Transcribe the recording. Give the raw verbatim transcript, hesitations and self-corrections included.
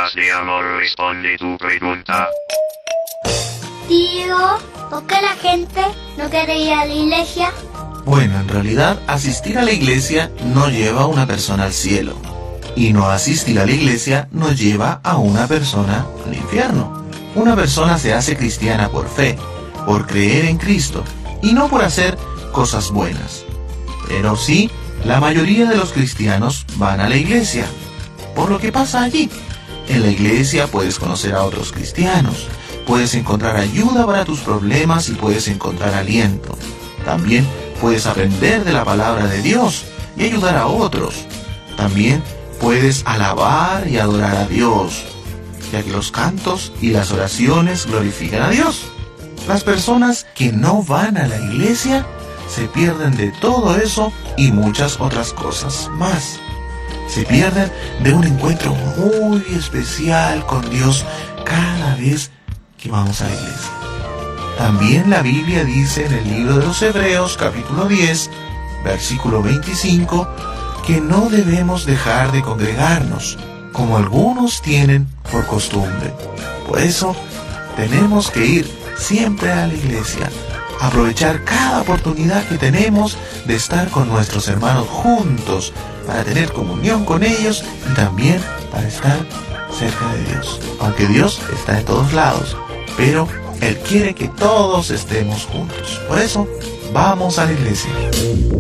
Pruebas de amor responde tu pregunta. Tío, ¿por qué la gente no quiere ir a la iglesia? Bueno, en realidad, asistir a la iglesia no lleva a una persona al cielo. Y no asistir a la iglesia no lleva a una persona al infierno. Una persona se hace cristiana por fe, por creer en Cristo, y no por hacer cosas buenas. Pero sí, la mayoría de los cristianos van a la iglesia. Por lo que pasa allí. En la iglesia puedes conocer a otros cristianos, puedes encontrar ayuda para tus problemas y puedes encontrar aliento. También puedes aprender de la palabra de Dios y ayudar a otros. También puedes alabar y adorar a Dios, ya que los cantos y las oraciones glorifican a Dios. Las personas que no van a la iglesia se pierden de todo eso y muchas otras cosas más. Se pierden de un encuentro muy especial con Dios cada vez que vamos a la iglesia. También la Biblia dice en el libro de los Hebreos, capítulo diez, versículo veinticinco, que no debemos dejar de congregarnos, como algunos tienen por costumbre. Por eso, tenemos que ir siempre a la iglesia, aprovechar cada oportunidad que tenemos de estar con nuestros hermanos juntos, para tener comunión con ellos y también para estar cerca de Dios. Aunque Dios está en todos lados, pero Él quiere que todos estemos juntos. Por eso, vamos a la iglesia.